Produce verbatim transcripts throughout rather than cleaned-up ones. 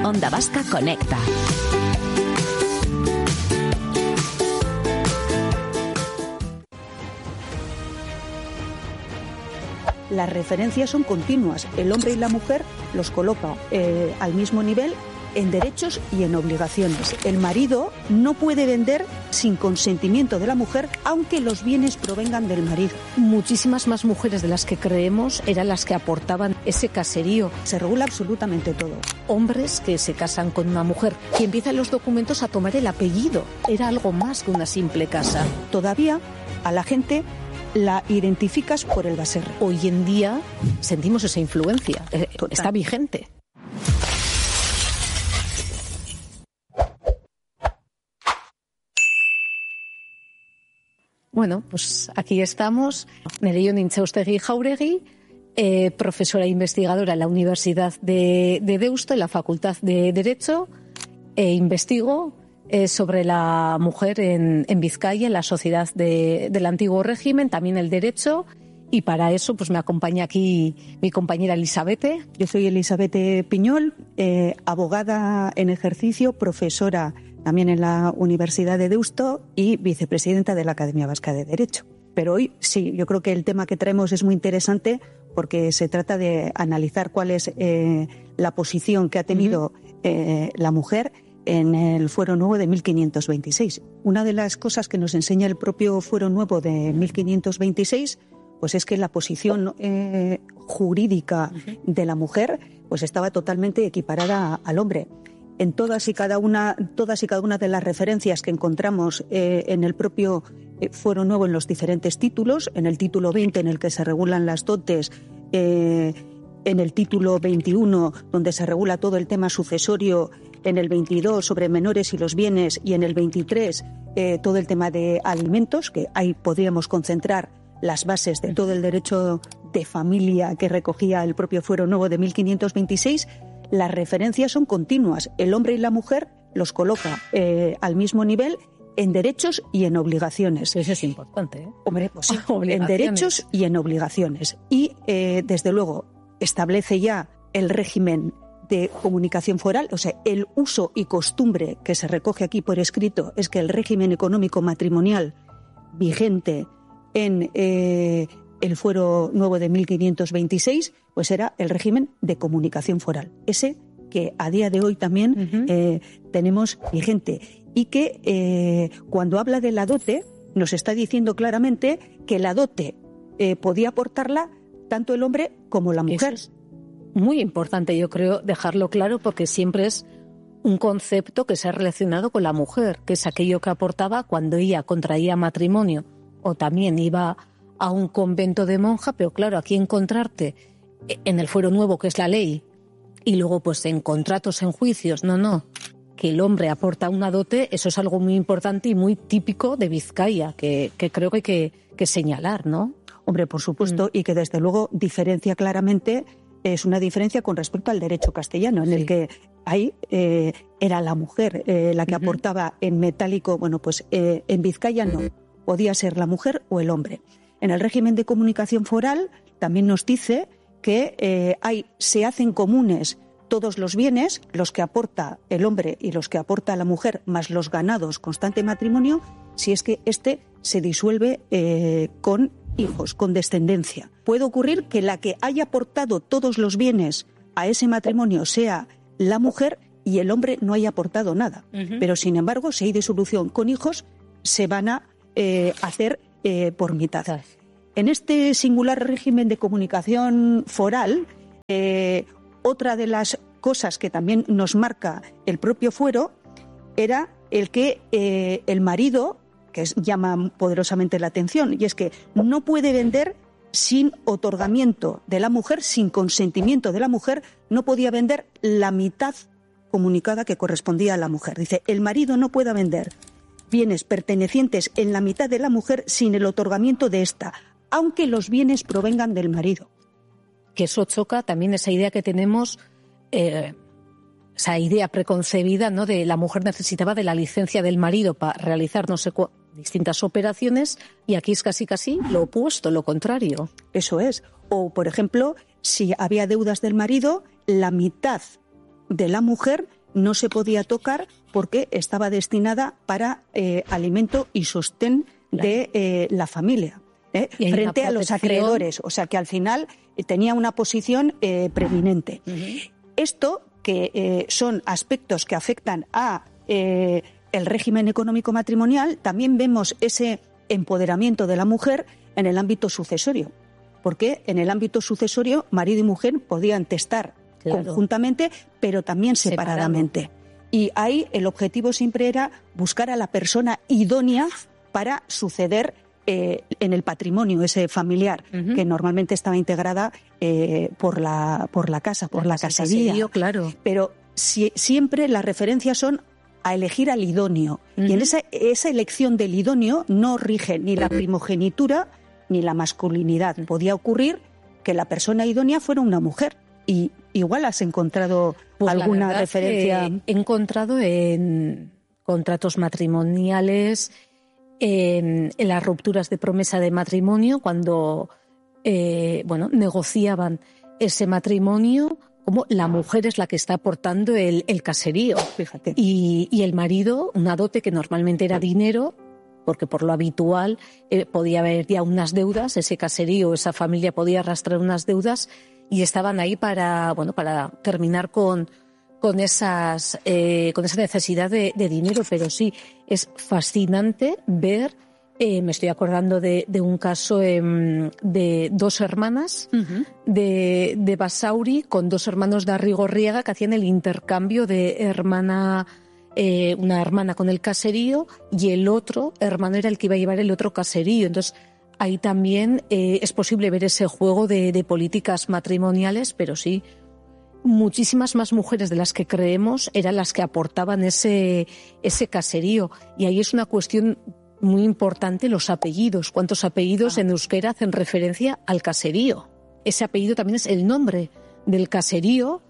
Onda Vasca Conecta. Las referencias son continuas. El hombre y la mujer los coloca eh, al mismo nivel en derechos y en obligaciones. El marido no puede vender sin consentimiento de la mujer, aunque los bienes provengan del marido. Muchísimas más mujeres de las que creemos eran las que aportaban ese caserío. Se regula absolutamente todo. Hombres que se casan con una mujer, que empiezan los documentos a tomar el apellido. Era algo más que una simple casa. Todavía a la gente la identificas por el baserre. Hoy en día sentimos esa influencia. Total. Está vigente. Bueno, pues aquí estamos. Nerea Nintxaustegi Jauregui, eh, profesora e investigadora en la Universidad de, de Deusto, en la Facultad de Derecho, e investigo eh, sobre la mujer en, en Vizcaya, en la sociedad de, del antiguo régimen, también el derecho, y para eso pues me acompaña aquí mi compañera Elisabete. Yo soy Elisabete Piñol, eh, abogada en ejercicio, profesora también en la Universidad de Deusto y vicepresidenta de la Academia Vasca de Derecho. Pero hoy sí, yo creo que el tema que traemos es muy interesante porque se trata de analizar cuál es eh, la posición que ha tenido eh, la mujer en el Fuero Nuevo de mil quinientos veintiséis. Una de las cosas que nos enseña el propio Fuero Nuevo de mil quinientos veintiséis pues es que la posición eh, jurídica de la mujer pues estaba totalmente equiparada al hombre. En todas y cada una, todas y cada una de las referencias que encontramos eh, en el propio eh, Fuero Nuevo en los diferentes títulos, en el título veinte en el que se regulan las dotes, eh, en el título veintiuno donde se regula todo el tema sucesorio, en el veintidós sobre menores y los bienes y en el veintitrés eh, todo el tema de alimentos, que ahí podríamos concentrar las bases de todo el derecho de familia que recogía el propio Fuero Nuevo de mil quinientos veintiséis. Las referencias son continuas. El hombre y la mujer los coloca eh, al mismo nivel en derechos y en obligaciones. Eso es importante, ¿eh? Hombre, pues sí, en derechos y en obligaciones. Y, eh, desde luego, establece ya el régimen de comunicación foral, o sea, el uso y costumbre que se recoge aquí por escrito es que el régimen económico matrimonial vigente en eh, el Fuero Nuevo de mil quinientos veintiséis, pues era el régimen de comunicación foral. Ese que a día de hoy también uh-huh. eh, tenemos vigente y que eh, cuando habla de la dote nos está diciendo claramente que la dote eh, podía aportarla tanto el hombre como la mujer. Eso es muy importante, yo creo, dejarlo claro porque siempre es un concepto que se ha relacionado con la mujer, que es aquello que aportaba cuando ella contraía matrimonio o también iba a un convento de monja, pero claro, aquí encontrarte en el Fuero Nuevo, que es la ley, y luego pues en contratos, en juicios, no, no, que el hombre aporta una dote, eso es algo muy importante y muy típico de Vizcaya, que, que creo que hay que, que señalar, ¿no? Hombre, por supuesto, mm. y que desde luego diferencia claramente, es una diferencia con respecto al derecho castellano, en sí. el que ahí eh, era la mujer eh, la que uh-huh. aportaba en metálico, bueno, pues eh, en Vizcaya no, podía ser la mujer o el hombre. En el régimen de comunicación foral también nos dice que eh, hay, se hacen comunes todos los bienes, los que aporta el hombre y los que aporta la mujer, más los ganados constante matrimonio, si es que éste se disuelve eh, con hijos, con descendencia. Puede ocurrir que la que haya aportado todos los bienes a ese matrimonio sea la mujer y el hombre no haya aportado nada. Uh-huh. Pero, sin embargo, si hay disolución con hijos, se van a eh, hacer eh, por mitad. En este singular régimen de comunicación foral, eh, otra de las cosas que también nos marca el propio fuero era el que eh, el marido, que es, llama poderosamente la atención, y es que no puede vender sin otorgamiento de la mujer, sin consentimiento de la mujer, no podía vender la mitad comunicada que correspondía a la mujer. Dice, el marido no puede vender bienes pertenecientes en la mitad de la mujer sin el otorgamiento de ésta, aunque los bienes provengan del marido. Que eso choca también esa idea que tenemos, eh, esa idea preconcebida, ¿no?, de la mujer necesitaba de la licencia del marido para realizar no sé cu- distintas operaciones, y aquí es casi casi lo opuesto, lo contrario. Eso es. O, por ejemplo, si había deudas del marido, la mitad de la mujer no se podía tocar porque estaba destinada para eh, alimento y sostén de eh, la familia, ¿eh? frente a los acreedores. O sea que al final eh, tenía una posición eh, preeminente. Uh-huh. Esto, que eh, son aspectos que afectan a eh, el régimen económico matrimonial, también vemos ese empoderamiento de la mujer en el ámbito sucesorio. Porque en el ámbito sucesorio, marido y mujer podían testar claro. conjuntamente, pero también separadamente. Separado. Y ahí el objetivo siempre era buscar a la persona idónea para suceder eh, en el patrimonio ese familiar, uh-huh. que normalmente estaba integrada eh, por la por la casa, por la, la casería. caserío, claro. Pero si, siempre las referencias son a elegir al idóneo. Uh-huh. Y en esa, esa elección del idóneo no rige ni la primogenitura ni la masculinidad. Podía ocurrir que la persona idónea fuera una mujer. Y igual has encontrado pues alguna referencia. He encontrado en contratos matrimoniales, en, en las rupturas de promesa de matrimonio, cuando eh, bueno, negociaban ese matrimonio, como la mujer es la que está aportando el, el caserío. Fíjate. Y, y el marido, una dote que normalmente era dinero, porque por lo habitual eh, podía haber ya unas deudas, ese caserío, esa familia podía arrastrar unas deudas y estaban ahí para, bueno, para terminar con, con esas, eh, con esa necesidad de, de dinero. Pero sí, es fascinante ver, eh, me estoy acordando de, de un caso eh, de dos hermanas uh-huh. de, de Basauri con dos hermanos de Arrigorriaga que hacían el intercambio de hermana, eh, una hermana con el caserío y el otro hermano era el que iba a llevar el otro caserío. Entonces, ahí también eh, es posible ver ese juego de, de políticas matrimoniales, pero sí, muchísimas más mujeres de las que creemos eran las que aportaban ese, ese caserío. Y ahí es una cuestión muy importante, los apellidos. ¿Cuántos apellidos ah. en euskera hacen referencia al caserío? Ese apellido también es el nombre del caserío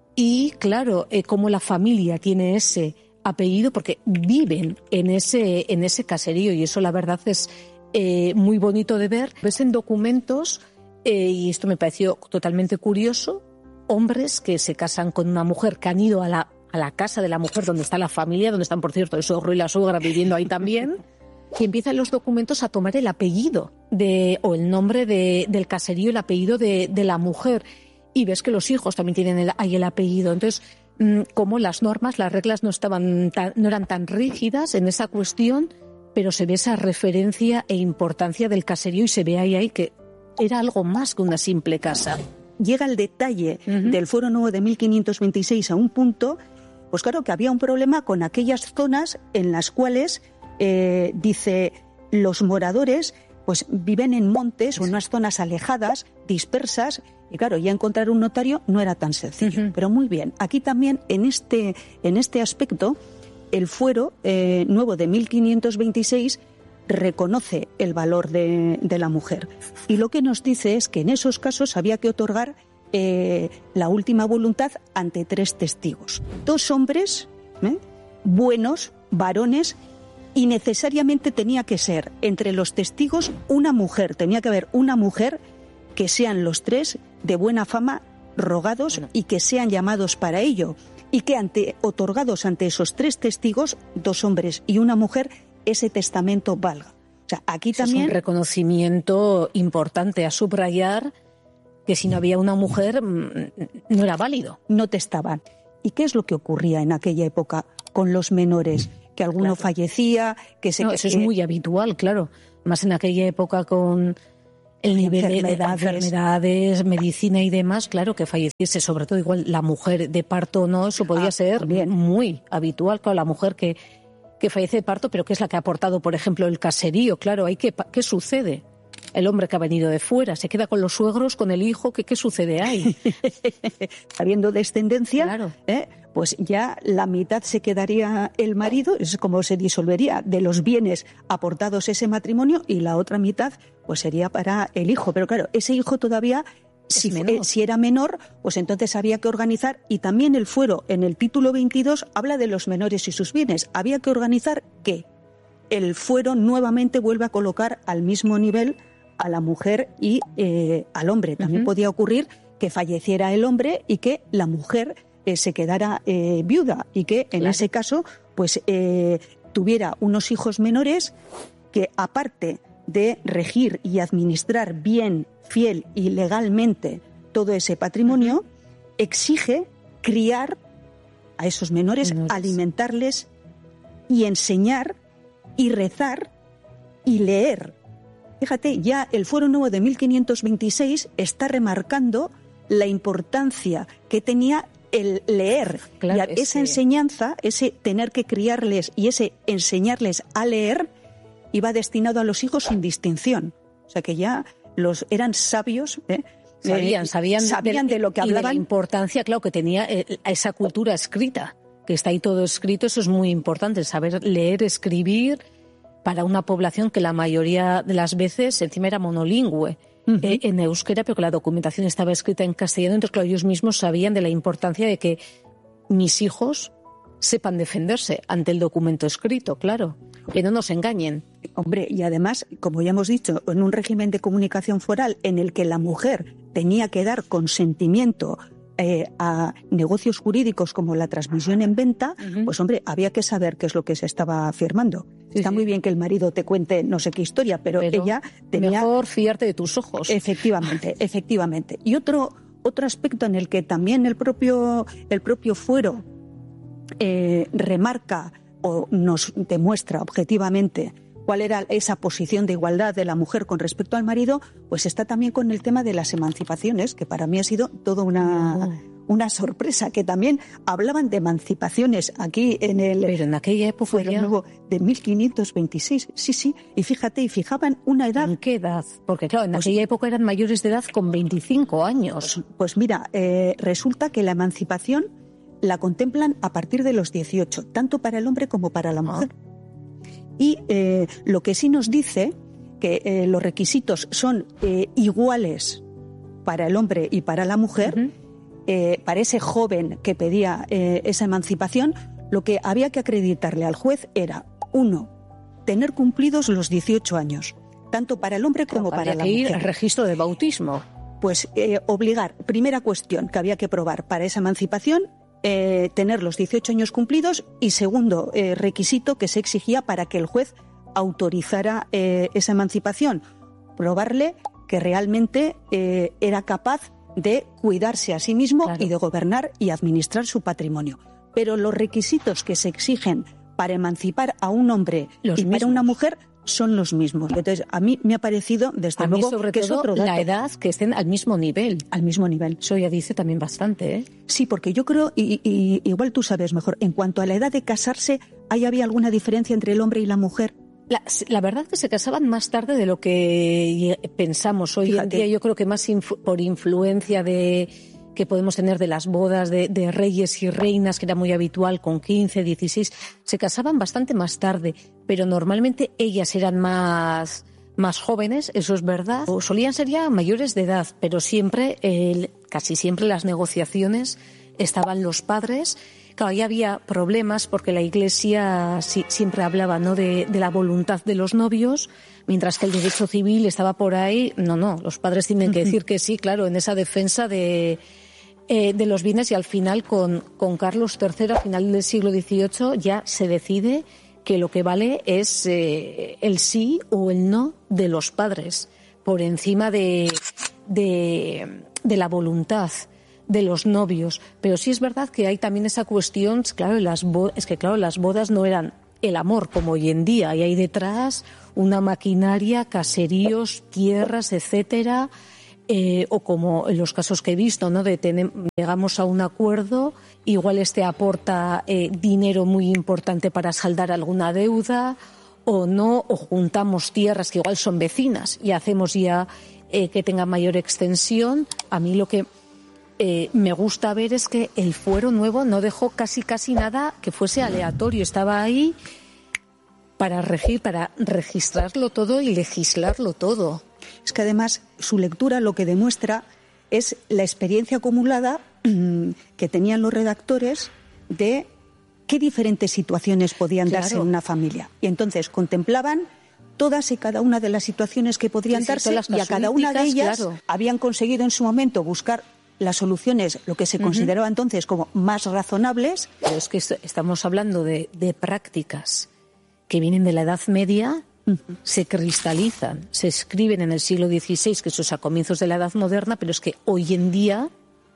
y, claro, eh, cómo la familia tiene ese apellido porque viven en ese, en ese caserío y eso la verdad es Eh, muy bonito de ver. Ves en documentos, eh, y esto me pareció totalmente curioso, hombres que se casan con una mujer, que han ido a la, a la casa de la mujer donde está la familia, donde están, por cierto, el suegro y la suegra viviendo ahí también, y empiezan los documentos a tomar el apellido de, o el nombre de, del caserío, el apellido de, de la mujer, y ves que los hijos también tienen el, ahí el apellido. Entonces, mmm, como las normas, las reglas no estaban tan, no eran tan rígidas en esa cuestión, pero se ve esa referencia e importancia del caserío y se ve ahí, ahí que era algo más que una simple casa. Llega el detalle uh-huh. del Fuero Nuevo de mil quinientos veintiséis a un punto, pues claro que había un problema con aquellas zonas en las cuales, eh, dice, los moradores pues viven en montes o en unas zonas alejadas, dispersas, y claro, ya encontrar un notario no era tan sencillo. Uh-huh. Pero muy bien, aquí también en este, en este aspecto, el Fuero eh, Nuevo de mil quinientos veintiséis reconoce el valor de, de la mujer. Y lo que nos dice es que en esos casos había que otorgar eh, la última voluntad ante tres testigos. Dos hombres, ¿eh? buenos, varones, y necesariamente tenía que ser entre los testigos una mujer. Tenía que haber una mujer que sean los tres de buena fama, rogados y que sean llamados para ello. Y que ante, otorgados ante esos tres testigos, dos hombres y una mujer, ese testamento valga. O sea, aquí Eso también es un reconocimiento importante a subrayar que si no había una mujer no era válido. No testaban. ¿Y qué es lo que ocurría en aquella época con los menores? Que alguno claro. fallecía, que se... No, eso es muy habitual, claro. Más en aquella época con el nivel enfermedades. de enfermedades, medicina y demás, claro, que falleciese, sobre todo igual la mujer de parto, no, eso podía ah, ser bien. muy habitual, claro, la mujer que, que fallece de parto, pero que es la que ha aportado, por ejemplo, el caserío, claro, hay que, ¿qué sucede? El hombre que ha venido de fuera, se queda con los suegros, con el hijo, ¿qué, qué sucede ahí? Habiendo descendencia, claro. ¿eh? Pues ya la mitad se quedaría el marido, es como se disolvería de los bienes aportados ese matrimonio, y la otra mitad pues sería para el hijo. Pero claro, ese hijo todavía, si, eh, si era menor, pues entonces había que organizar, y también el fuero en el título veintidós habla de los menores y sus bienes. Había que organizar que el fuero nuevamente vuelve a colocar al mismo nivel a la mujer y eh, al hombre. También uh-huh. podía ocurrir que falleciera el hombre y que la mujer eh, se quedara eh, viuda y que en Claro. ese caso pues eh, tuviera unos hijos menores que, aparte de regir y administrar bien, fiel y legalmente todo ese patrimonio, exige criar a esos menores, Menores. alimentarles y enseñar y rezar y leer. Fíjate, ya el Fuero Nuevo de mil quinientos veintiséis está remarcando la importancia que tenía el leer. Claro, y esa ese- enseñanza, ese tener que criarles y ese enseñarles a leer, iba destinado a los hijos sin distinción. O sea que ya los eran sabios, ¿eh? Sabían, Eh, sabían, sabían de, lo que y de la hablaban. importancia, claro, que tenía eh, esa cultura escrita, que está ahí todo escrito. Eso es muy importante, saber leer, escribir, para una población que la mayoría de las veces encima era monolingüe. Ujú. eh, en euskera, pero que la documentación estaba escrita en castellano. Entonces, claro, ellos mismos sabían de la importancia de que mis hijos sepan defenderse ante el documento escrito, claro, que no nos engañen. Hombre, y además, como ya hemos dicho, en un régimen de comunicación foral en el que la mujer tenía que dar consentimiento eh, a negocios jurídicos como la transmisión en venta, Ujú. pues hombre, había que saber qué es lo que se estaba firmando. Sí, Está sí. muy bien que el marido te cuente no sé qué historia, pero, Pero ella tenía... mejor fiarte de tus ojos. Efectivamente, efectivamente. Y otro, otro aspecto en el que también el propio, el propio fuero eh, remarca o nos demuestra objetivamente cuál era esa posición de igualdad de la mujer con respecto al marido, pues está también con el tema de las emancipaciones, que para mí ha sido toda una, una sorpresa, que también hablaban de emancipaciones aquí en el Pero en aquella época Fuero ya... Nuevo de mil quinientos veintiséis. Sí, sí, y fíjate, y fijaban una edad. ¿En qué edad? Porque claro, en Pues- aquella época eran mayores de edad con veinticinco años. Pues mira, eh, resulta que la emancipación la contemplan a partir de los dieciocho, tanto para el hombre como para la mujer. Y eh, lo que sí nos dice que eh, los requisitos son eh, iguales para el hombre y para la mujer, Ujú. eh, para ese joven que pedía eh, esa emancipación, lo que había que acreditarle al juez era, uno, tener cumplidos los dieciocho años, tanto para el hombre como para Habría la que ir al mujer. registro de bautismo. Pues eh, obligar, primera cuestión que había que probar para esa emancipación, eh, tener los dieciocho años cumplidos, y segundo eh, requisito que se exigía para que el juez autorizara eh, esa emancipación, probarle que realmente eh, era capaz de cuidarse a sí mismo, Claro. y de gobernar y administrar su patrimonio. Pero los requisitos que se exigen para emancipar a un hombre Los y para mismos. una mujer son los mismos. Entonces, a mí me ha parecido, desde A mí, luego, sobre que es todo, otro dato, la edad, que estén al mismo nivel. al mismo nivel. Eso ya dice también bastante, ¿eh? Sí, porque yo creo, y, y- igual tú sabes mejor, en cuanto a la edad de casarse, ¿ahí había alguna diferencia entre el hombre y la mujer? La, la verdad es que se casaban más tarde de lo que pensamos hoy en Fíjate. día. Yo creo que más influ- por influencia de que podemos tener de las bodas de, de reyes y reinas, que era muy habitual, con quince, dieciséis, se casaban bastante más tarde, pero normalmente ellas eran más, más jóvenes, eso es verdad, o solían ser ya mayores de edad, pero siempre, eh, casi siempre las negociaciones estaban los padres. Claro, ahí había problemas porque la Iglesia sí, siempre hablaba, ¿no?, de, de la voluntad de los novios, mientras que el derecho civil estaba por ahí. No, no, los padres tienen que decir que sí, claro, en esa defensa de, eh, de los bienes, y al final con, con Carlos tercero, a final del siglo dieciocho, ya se decide que lo que vale es eh, el sí o el no de los padres, por encima de, de, de la voluntad de los novios. Pero sí es verdad que hay también esa cuestión, claro, las bo- es que claro, las bodas no eran el amor como hoy en día, y hay detrás una maquinaria, caseríos, tierras, etcétera, eh, o como en los casos que he visto, ¿no?, de tener, llegamos a un acuerdo, igual este aporta eh, dinero muy importante para saldar alguna deuda, o no, o juntamos tierras que igual son vecinas y hacemos ya eh, que tenga mayor extensión. A mí lo que Eh, me gusta ver es que el Fuero Nuevo no dejó casi casi nada que fuese aleatorio, estaba ahí para regir, para registrarlo todo y legislarlo todo. Es que además su lectura lo que demuestra es la experiencia acumulada mmm, que tenían los redactores de qué diferentes situaciones podían Claro. darse en una familia. Y entonces contemplaban todas y cada una de las situaciones que podrían Sí, sí, darse, todas las y a cada una de casuísticas, ellas claro. habían conseguido en su momento buscar las soluciones, lo que se consideraba uh-huh. entonces como más razonables. Pero es que estamos hablando de, de prácticas que vienen de la Edad Media, uh-huh. se cristalizan, se escriben en el siglo dieciséis, que eso es a comienzos de la Edad Moderna, pero es que hoy en día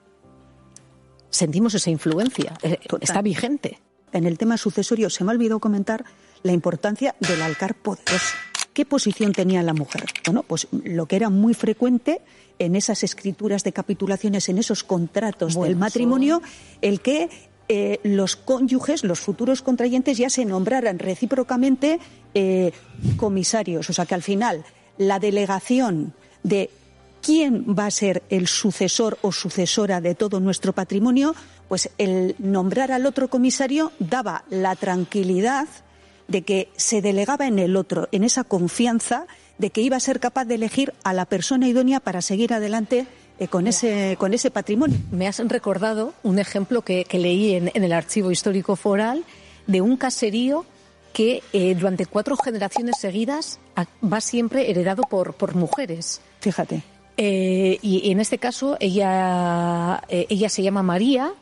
sentimos esa influencia, Total. Está vigente. En el tema sucesorio se me ha olvidado comentar la importancia del alcar poderoso. ¿Qué posición tenía la mujer? Bueno, pues lo que era muy frecuente en esas escrituras de capitulaciones, en esos contratos bueno, del matrimonio, eso... el que eh, los cónyuges, los futuros contrayentes, ya se nombraran recíprocamente eh, comisarios. O sea, que al final la delegación de quién va a ser el sucesor o sucesora de todo nuestro patrimonio, pues el nombrar al otro comisario daba la tranquilidad de que se delegaba en el otro, en esa confianza de que iba a ser capaz de elegir a la persona idónea para seguir adelante eh, con ese con ese patrimonio. Me has recordado un ejemplo que, que leí en, en el Archivo Histórico Foral de un caserío que eh, durante cuatro generaciones seguidas va siempre heredado por, por mujeres. Fíjate. Eh, y, y en este caso ella eh, ella se llama María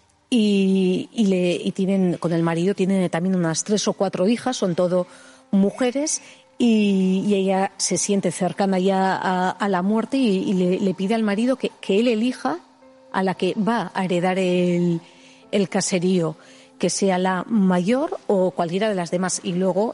y, y, le, y tienen con el marido tienen también unas tres o cuatro hijas, son todo mujeres. Y, y ella se siente cercana ya a, a la muerte y, y le, le pide al marido que, que él elija a la que va a heredar el, el caserío, que sea la mayor o cualquiera de las demás. Y luego,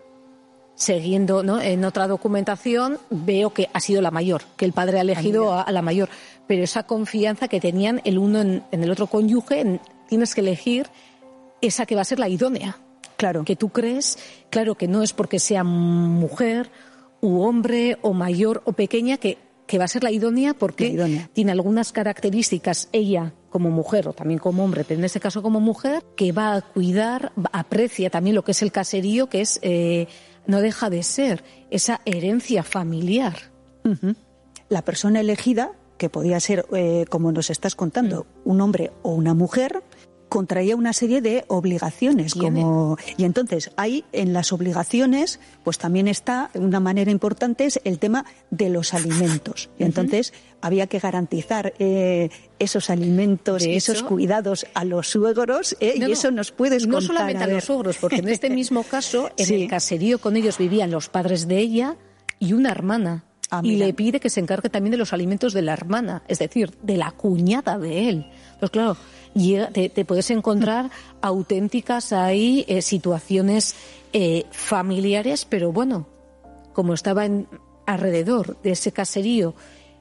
siguiendo, ¿no?, en otra documentación, veo que ha sido la mayor, que el padre ha elegido a, a la mayor. Pero esa confianza que tenían el uno en, en el otro cónyuge, en, tienes que elegir esa que va a ser la idónea. Claro. Que tú crees, claro, que no es porque sea mujer u hombre o mayor o pequeña que, que va a ser la idónea porque la idónea. Tiene algunas características ella como mujer o también como hombre, pero en este caso como mujer, que va a cuidar, aprecia también lo que es el caserío, que es eh, no deja de ser esa herencia familiar. Uh-huh. La persona elegida, que podía ser, eh, como nos estás contando, uh-huh. un hombre o una mujer, contraía una serie de obligaciones. Como y entonces ahí en las obligaciones pues también está una manera importante es el tema de los alimentos. Y entonces uh-huh. había que garantizar eh, esos alimentos, esos hecho, cuidados a los suegros eh, no, y eso nos puedes no contar. No solamente a, a los suegros, porque en este mismo caso en sí. el caserío con ellos vivían los padres de ella y una hermana. Ah, y le pide que se encargue también de los alimentos de la hermana, es decir, de la cuñada de él. Pues claro, te, te puedes encontrar auténticas ahí eh, situaciones eh, familiares, pero bueno, como estaba en, alrededor de ese caserío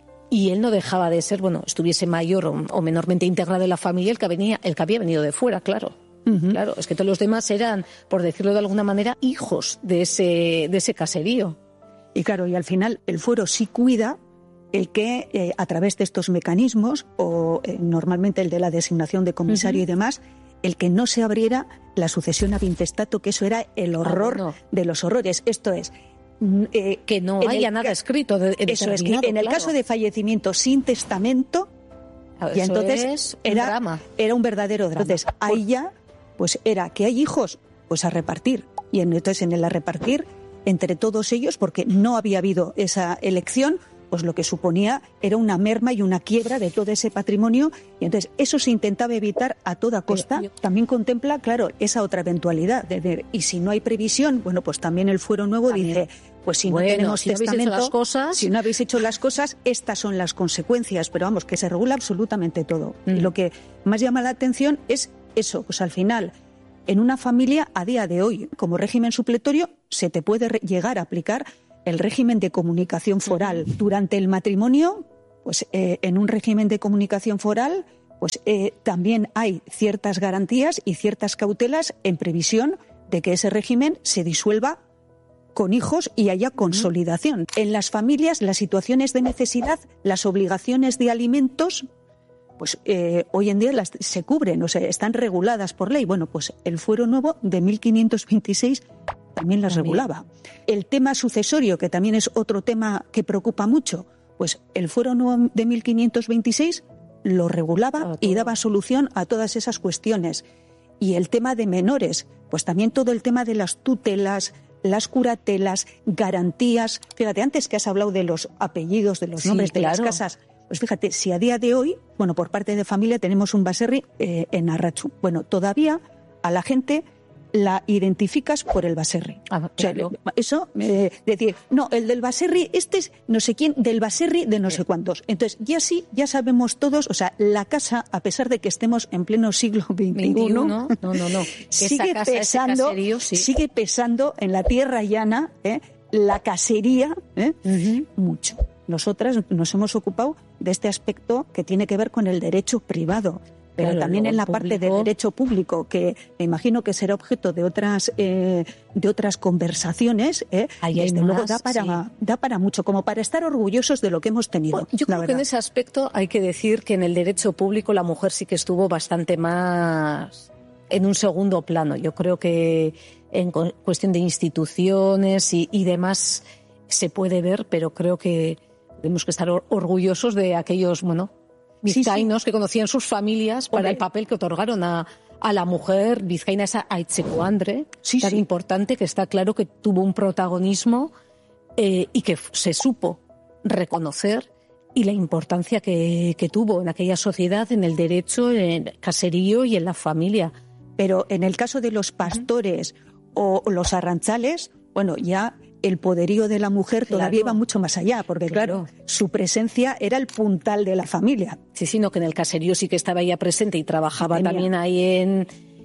y él no dejaba de ser, bueno, estuviese mayor o, o menormente integrado en la familia, el que, venía, el que había venido de fuera, claro. Uh-huh. Claro, es que todos los demás eran, por decirlo de alguna manera, hijos de ese, de ese caserío. Y claro, y al final el fuero sí cuida el que eh, a través de estos mecanismos, o eh, normalmente el de la designación de comisario uh-huh. y demás, el que no se abriera la sucesión ad intestato, que eso era el horror ah, no. de los horrores. Esto es... Eh, que no haya el, nada escrito. De, de eso es, que en el claro. caso de fallecimiento sin testamento, eso y entonces es era, un drama. era un verdadero drama. Entonces ahí ya, pues era que hay hijos, pues a repartir. Y entonces en el a repartir... entre todos ellos, porque no había habido esa elección, pues lo que suponía era una merma y una quiebra de todo ese patrimonio, y entonces eso se intentaba evitar a toda costa. Pero, yo... También contempla, claro, esa otra eventualidad, de ver, y si no hay previsión, bueno, pues también el fuero nuevo también. Dice, pues si bueno, no tenemos si testamento, no habéis hecho las cosas... si no habéis hecho las cosas, estas son las consecuencias, pero vamos, que se regula absolutamente todo. Mm. Y lo que más llama la atención es eso, pues al final... En una familia, a día de hoy, como régimen supletorio, se te puede re- llegar a aplicar el régimen de comunicación foral. Durante el matrimonio, pues eh, en un régimen de comunicación foral, pues eh, también hay ciertas garantías y ciertas cautelas en previsión de que ese régimen se disuelva con hijos y haya consolidación. En las familias, las situaciones de necesidad, las obligaciones de alimentos... pues eh, hoy en día las, se cubren, o sea, están reguladas por ley. Bueno, pues el fuero nuevo de mil quinientos veintiséis también las también. regulaba. El tema sucesorio, que también es otro tema que preocupa mucho, pues el fuero nuevo de mil quinientos veintiséis lo regulaba y daba solución a todas esas cuestiones. Y el tema de menores, pues también todo el tema de las tutelas, las curatelas, garantías. Fíjate, antes que has hablado de los apellidos, de los sí, nombres de claro. las casas, Pues fíjate, si a día de hoy, bueno, por parte de familia tenemos un baserri eh, en Arratzu. Bueno, todavía a la gente la identificas por el baserri. Ah, claro. O sea, eso, eh, decir, no, el del baserri, este es no sé quién, del baserri de no sé cuántos. Entonces, ya sí, ya sabemos todos, o sea, la casa, a pesar de que estemos en pleno siglo veintiuno, no, no, no, no. sigue casa, pesando, caserío, sí. sigue pesando en la tierra llana, ¿eh? La casería, ¿eh? Uh-huh. Mucho. Nosotras nos hemos ocupado de este aspecto que tiene que ver con el derecho privado, pero claro, también en la parte del derecho público, que me imagino que será objeto de otras eh, de otras conversaciones. ¿eh? Ahí hay desde más, luego da para sí. da para mucho, como para estar orgullosos de lo que hemos tenido. Bueno, yo creo verdad. que en ese aspecto hay que decir que en el derecho público la mujer sí que estuvo bastante más en un segundo plano. Yo creo que en cuestión de instituciones y, y demás se puede ver, pero creo que tenemos que estar orgullosos de aquellos, bueno, vizcaínos sí, sí. que conocían sus familias para Hombre. el papel que otorgaron a, a la mujer vizcaína, esa Aitzicoandre, sí, tan sí. importante, que está claro que tuvo un protagonismo eh, y que se supo reconocer, y la importancia que, que tuvo en aquella sociedad, en el derecho, en el caserío y en la familia. Pero en el caso de los pastores uh-huh. o los arranchales, bueno, ya el poderío de la mujer claro. todavía va mucho más allá, porque claro. claro, su presencia era el puntal de la familia. Sí, sino que en el caserío sí que estaba ella presente y trabajaba Tenía. también ahí en,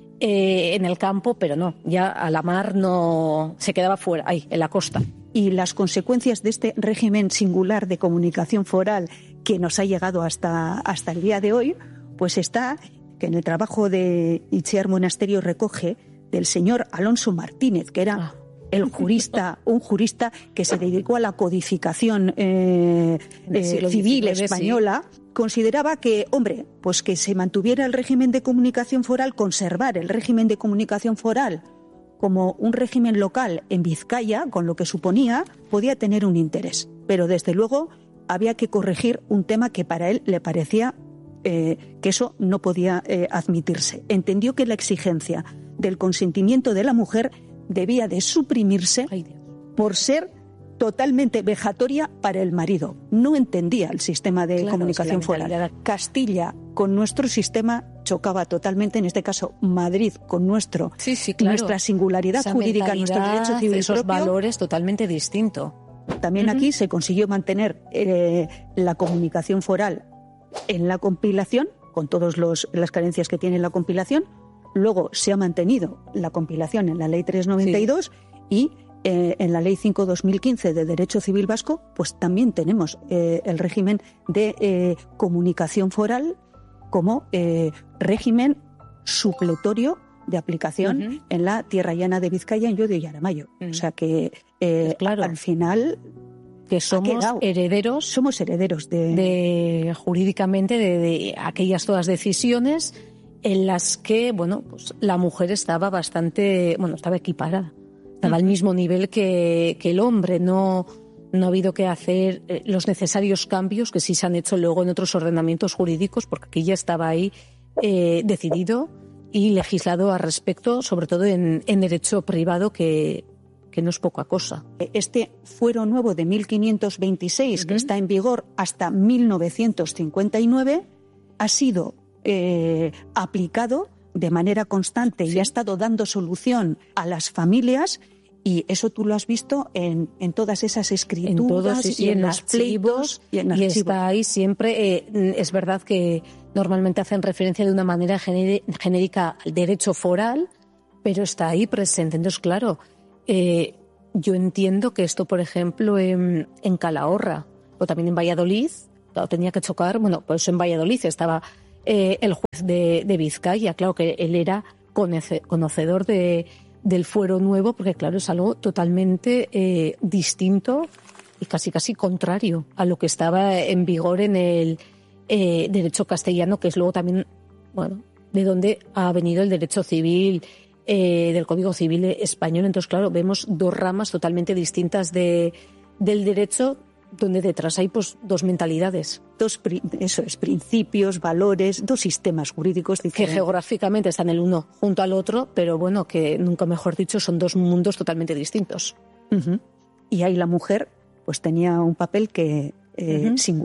eh, en el campo, pero no, ya a la mar no, se quedaba fuera, ahí, en la costa. Y las consecuencias de este régimen singular de comunicación foral que nos ha llegado hasta, hasta el día de hoy, pues está que en el trabajo de Itziar Monasterio recoge del señor Alonso Martínez, que era... Ah. el jurista, un jurista que se dedicó a la codificación eh, eh, civil española, sí. consideraba que, hombre, pues que se mantuviera el régimen de comunicación foral, conservar el régimen de comunicación foral como un régimen local en Vizcaya, con lo que suponía, podía tener un interés. Pero desde luego había que corregir un tema que para él le parecía eh, que eso no podía eh, admitirse. Entendió que la exigencia del consentimiento de la mujer debía de suprimirse por ser totalmente vejatoria para el marido. No entendía el sistema de claro, comunicación foral. Castilla con nuestro sistema chocaba totalmente, en este caso Madrid con nuestro sí, sí, claro. nuestra singularidad Esa jurídica, nuestro derecho civil esos propio. valores totalmente distinto. También uh-huh. aquí se consiguió mantener eh, la comunicación foral en la compilación, con todas las carencias que tiene la compilación. Luego se ha mantenido la compilación en la Ley tres noventa y dos sí. y eh, en la Ley cinco dos mil quince de Derecho Civil Vasco, pues también tenemos eh, el régimen de eh, comunicación foral como eh, régimen supletorio de aplicación uh-huh. en la Tierra Llana de Vizcaya, en Llodio y Aramayo. Uh-huh. O sea que eh, pues claro. al final... que somos herederos somos herederos de, de jurídicamente de, de aquellas todas decisiones en las que, bueno, pues la mujer estaba bastante, bueno, estaba equiparada, estaba uh-huh. al mismo nivel que, que el hombre. No, no ha habido que hacer eh, los necesarios cambios que sí se han hecho luego en otros ordenamientos jurídicos, porque aquí ya estaba ahí eh, decidido y legislado al respecto, sobre todo en, en derecho privado, que, que no es poca cosa. Este fuero nuevo de mil quinientos veintiséis, uh-huh. que está en vigor hasta mil novecientos cincuenta y nueve, ha sido Eh, aplicado de manera constante sí. y ha estado dando solución a las familias, y eso tú lo has visto en, en todas esas escrituras en todos, y, y en, en los pleitos y, en y está ahí siempre. Eh, es verdad que normalmente hacen referencia de una manera genérica al derecho foral, pero está ahí presente. Entonces, claro, eh, yo entiendo que esto, por ejemplo, en, en Calahorra o también en Valladolid, tenía que chocar, bueno, pues en Valladolid estaba Eh, el juez de, de Vizcaya, claro que él era conoce, conocedor de, del fuero nuevo, porque claro, es algo totalmente eh, distinto y casi casi contrario a lo que estaba en vigor en el eh, derecho castellano, que es luego también, bueno, de donde ha venido el derecho civil, eh, del Código Civil español. Entonces, claro, vemos dos ramas totalmente distintas de, del derecho, donde detrás hay pues dos mentalidades. Dos, eso es, principios, valores, dos sistemas jurídicos diferentes. Que geográficamente están el uno junto al otro, pero bueno, que nunca mejor dicho, son dos mundos totalmente distintos. Uh-huh. Y ahí la mujer pues tenía un papel que eh, uh-huh. singular,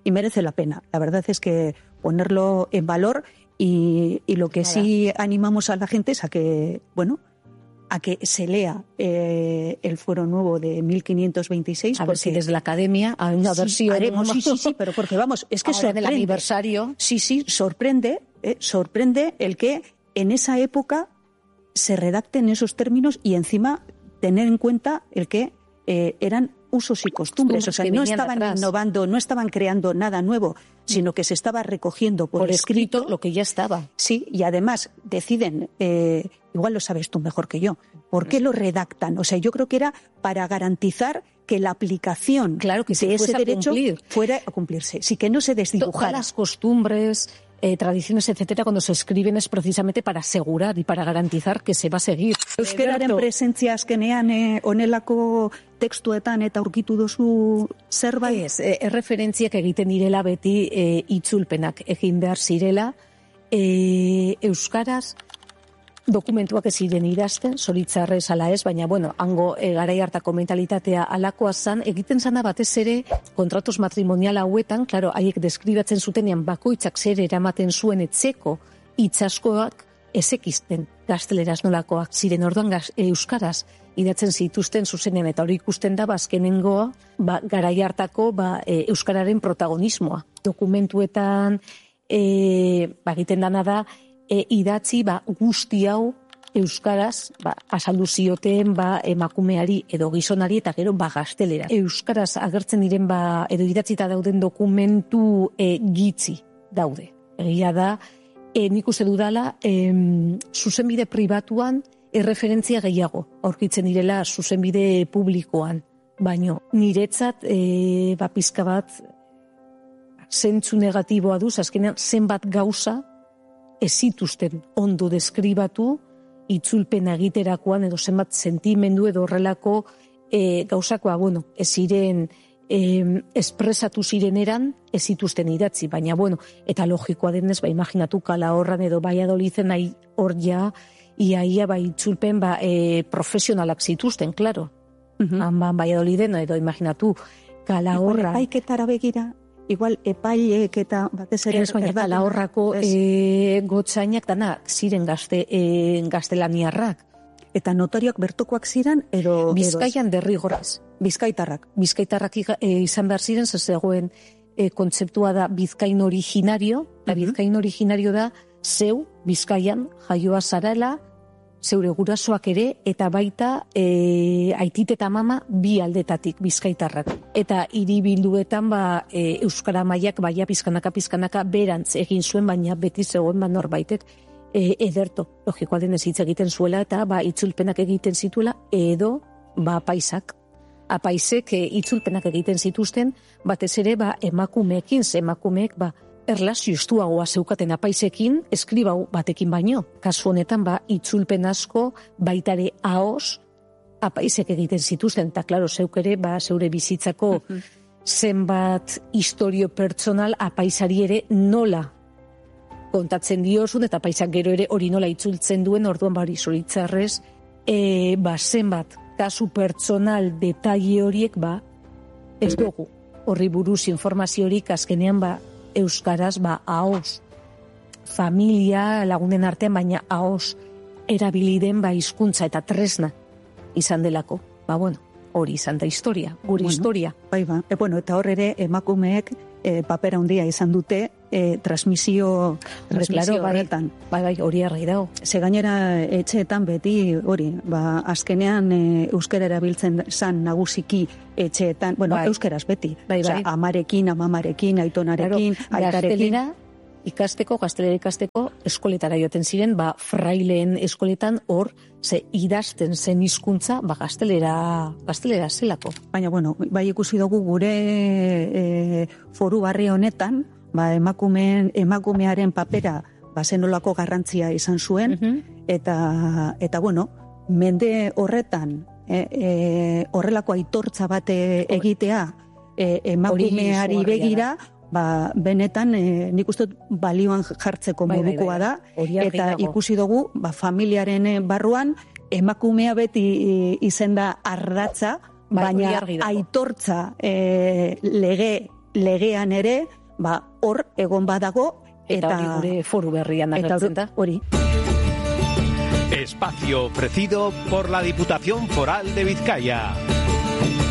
y merece la pena. La verdad es que ponerlo en valor y, y lo que Nada. sí animamos a la gente es a que, bueno, a que se lea eh, el Fuero Nuevo de mil quinientos veintiséis. A ver si desde la academia hay una sí, versión. Haremos, sí, sí, sí, pero porque vamos, es que ahora sorprende. Del aniversario. Sí, sí, sorprende, eh, sorprende el que en esa época se redacten esos términos y encima tener en cuenta el que eh, eran usos y costumbres. O sea, no estaban innovando, no estaban creando nada nuevo, sino que se estaba recogiendo por, por escrito, escrito lo que ya estaba. Sí, y además deciden, eh, igual lo sabes tú mejor que yo, ¿por qué lo redactan? O sea, yo creo que era para garantizar que la aplicación claro, que de ese derecho cumplir. fuera a cumplirse, sí, que no se desdibujara. Todas las costumbres, eh, tradiciones, etcétera, cuando se escriben es precisamente para asegurar y para garantizar que se va a seguir. Euskararen presentzia azkenean eh, honelako tekstuetan eta aurkitu duzu zerbait? Ez, eh, erreferentziak egiten direla beti eh, itzulpenak egin behar zirela, eh, euskaraz dokumentuak ez ziren idazten, zoritzarrez ala ez, baina bueno, hango e, garai hartako mentalitatea alakoa zan, egiten zana batez ere kontratos matrimonial hauetan, claro, haiek deskribatzen zutenean bakoitzak zer eramaten zuen etzeko itzaskoak ezekizten gazteleraz nolakoak ziren, orduan gaz, e, euskaraz idatzen zituzten zuzenean, eta hori ikusten da bazkenengoa ba, garai hartako ba, e, euskararen protagonismoa. Dokumentuetan e, ba, egiten dana da, E, idatzi ba, guzti hau euskaraz ba, azaldu zioten ba, emakumeari edo gizonari eta gero ba, gaztelera. Euskaraz agertzen diren ba, edo idatzita dauden dokumentu e, gitzi daude. Egia da, e, nik uste dudala, e, zuzenbide pribatuan erreferentzia gehiago aurkitzen direla zuzenbide publikoan. Baino, niretzat e, ba, pizka bat zentzu negatiboa duz, azkenean zenbat gauza ez zituzten ondo deskribatu itzulpen egiterakoan edo zenbat sentimendu edo horrelako e, gauzakoa, bueno, ez ziren e, espresatu zireneran ez zituzten idatzi, baina bueno, eta logikoa denez, ba, imaginatu Kalahorran edo Valladoliden nahi hor ja, iaia ba, itzulpen ba, e, profesionalak zituzten, klaro. Uh-huh. Hanban Valladoliden edo imaginatu Kalahorran. Epaiketara begira, igual epaileek eta batez ere... Ez baina Kalahorrako e, gotzainak dana ziren gazte, e, gaztelaniarrak. Eta notarioak bertokoak ziren edo... Bizkaian derrigorrez. Bizkaitarrak. Bizkaitarrak e, izan behar ziren, zegoen e, kontzeptua da Bizkain originario, eta uh-huh. Bizkain originario da zeu, Bizkaian, jaioa zarela, zeure gurasoak ere, eta baita e, aitit eta mama bi aldetatik bizkaitarrak. Eta hiribilduetan ba, e, euskara mailak baia pizkanaka pizkanaka berantz egin zuen, baina beti zegoen ba norbaitek e, ederto, logikoa denez hitz egiten zuela, eta ba itzulpenak egiten zituela, edo ba apaisak. Apaisek e, itzulpenak egiten zituzten, batez ere ba emakumeekin, ze emakumeek ba erlazio estuagoa zeukaten apaisekin, eskribau batekin baino. Kasu honetan, ba, itzulpen asko, baitare ahoz, apaisek egiten zituzten, eta klaro, zeuk ere, ba, zeure bizitzako uh-huh. zenbat historio pertsonal apaisari ere nola kontatzen diozun, eta apaisak gero ere hori nola itzultzen duen, orduan bari zoritzarrez, e, ba, zenbat kasu pertsonal detaile horiek, ba, ez dugu. Horri buruz informaziorik azkenean, ba, euskaraz, ba, ahoz, familia lagunen artean, baina ahoz erabiliden, ba, hizkuntza eta tresna izan delako. Ba, bueno, hori izan da historia, gure bueno, historia. Bai, ba. E, bueno, eta hor ere emakumeek e, papera handia izan dute e, transmisio, transmisio claro, horretan. Bai, bai, hori argi dago. Ze gainera etxeetan beti, hori, ba, azkenean e, euskara erabiltzen zan nagusiki etxeetan, bueno, bai. Euskeraz beti. Bai, bai. Osea, amarekin, amamarekin, aitonarekin, claro, aitarekin. Gaztelera ikasteko, gaztelera ikasteko eskoletara joaten ziren, ba, fraileen eskoletan hor, ze idazten zen hizkuntza, ba, gaztelera, gaztelera zelako. Baina, bueno, bai ikusi dugu gure e, foru barri honetan, ba, emakumeen, emakumearen papera, ba, zenolako garrantzia izan zuen, uh-huh. eta, eta, bueno, mende horretan, e, e, horrelako aitortza bate egitea, e, emakumeari begira, ba, benetan, e, nik uste balioan jartzeko bai, modukoa da, bai, bai. Eta ikusi dugu, ba, familiaren barruan, emakumea beti izen da ardatza, bai, baina aitortza e, lege legean ere, ba, hor egon badago, eta, eta hori gure foru berrian agertzen da. Hori. Espacio ofrecido por la Diputación Foral de Vizcaya.